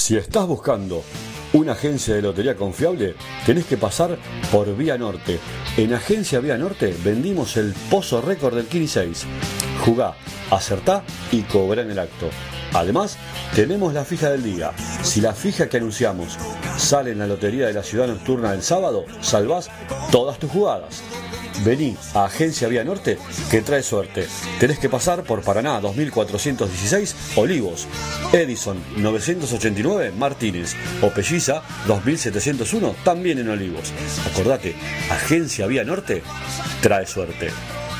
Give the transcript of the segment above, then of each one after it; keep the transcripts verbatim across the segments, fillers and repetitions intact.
Si estás buscando una agencia de lotería confiable, tenés que pasar por Vía Norte. En Agencia Vía Norte vendimos el Pozo Récord del Kini seis. Jugá, acertá y cobrá en el acto. Además, tenemos la fija del día. Si la fija que anunciamos sale en la lotería de la ciudad nocturna del sábado, salvás todas tus jugadas. Vení a Agencia Vía Norte que trae suerte. Tenés que pasar por Paraná dos mil cuatrocientos dieciséis, Olivos, Edison novecientos ochenta y nueve, Martínez o Pelliza dos mil setecientos uno, también en Olivos. Acordate, Agencia Vía Norte trae suerte.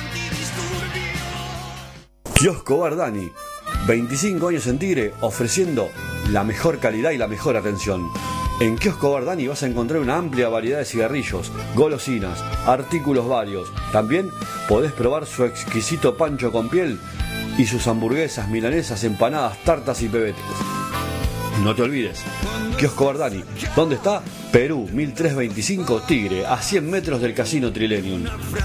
Kiosco Bar Dani, veinticinco años en Tigre, ofreciendo la mejor calidad y la mejor atención. En Kiosco Bar Dani vas a encontrar una amplia variedad de cigarrillos, golosinas, artículos varios. También podés probar su exquisito pancho con piel y sus hamburguesas, milanesas, empanadas, tartas y pebetes. No te olvides, Kiosco Bar Dani, ¿dónde está? Perú, mil trescientos veinticinco, Tigre, a cien metros del Casino Trilenium.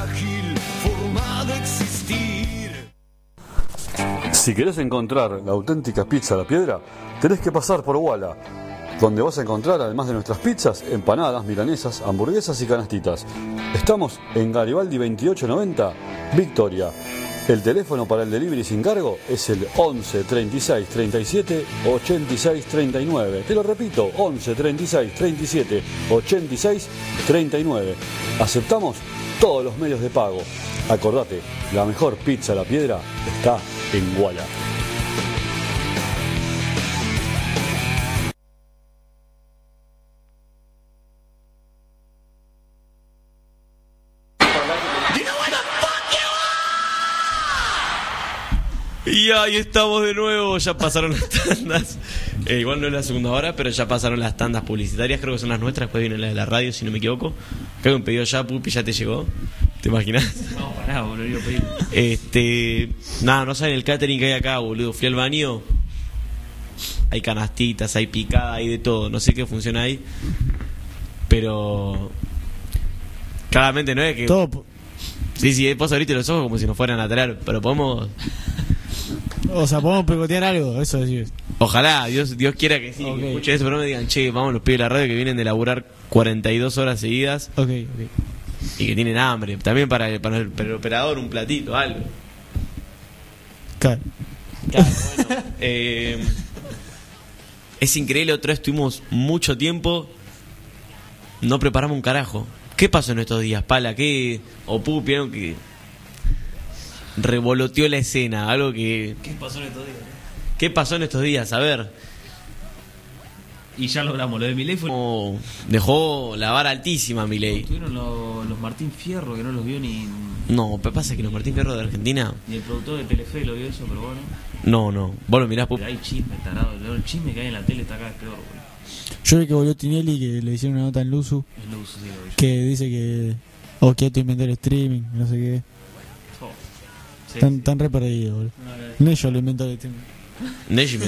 Si querés encontrar la auténtica pizza a la piedra, tenés que pasar por Wala, donde vas a encontrar, además de nuestras pizzas, empanadas, milanesas, hamburguesas y canastitas. Estamos en Garibaldi veintiocho noventa, Victoria. El teléfono para el delivery sin cargo es el once, treinta y seis, treinta y siete, ochenta y seis, treinta y nueve. Te lo repito, once, treinta y seis, treinta y siete, ochenta y seis, treinta y nueve. Aceptamos todos los medios de pago. Acordate, la mejor pizza a la piedra está en Wala. Y ahí estamos de nuevo, ya pasaron las tandas. Eh, igual no es la segunda hora, pero ya pasaron las tandas publicitarias, creo que son las nuestras, después viene la de la radio, si no me equivoco. Creo que un pedido ya, Pupi, ya te llegó. ¿Te imaginas? No, pará, boludo, yo pedí. Este. Nada, no saben el catering que hay acá, boludo. Fui al baño. Hay canastitas, hay picada, hay de todo. No sé qué funciona ahí. Pero. Claramente no es que. Todo. Sí, sí, vos abriste los ojos como si nos fueran a traer, pero podemos. O sea, podemos pegotear algo, eso decís. Ojalá, Dios Dios quiera que sí, Okay. que escuchen eso, pero no me digan, che, vamos los pibes de la radio que vienen de laburar cuarenta y dos horas seguidas. Ok, ok. Y que tienen hambre. También para el, para el, para el operador un platito, algo. Claro. Claro, bueno. eh, es increíble, otra vez estuvimos mucho tiempo, no preparamos un carajo. ¿Qué pasó en estos días, Pala? ¿Qué? O Pupi, ¿no? Que revoloteó la escena, algo que... ¿Qué pasó en estos días? ¿Qué pasó en estos días? A ver. Y ya logramos, lo de Milei fue... Como dejó la vara altísima, Milei. Tuvieron los, los Martín Fierro, que no los vio ni... No, pero pasa que los Martín Fierro de Argentina... Ni el productor de Telefe lo vio eso, pero bueno. No, no, vos lo mirás, Pupi. Pero hay chisme, tarado. El chisme que hay en la tele está cada vez peor, boludo. Yo vi que volvió Tinelli, que le hicieron una nota en Luzu, Es lo uso, sí, lo vi. que dice que... O que inventó el streaming, no sé qué. Oh. Sí, Tan, sí. tan re perdido, boludo. No, no, no. No, yo lo inventó el streaming. Neji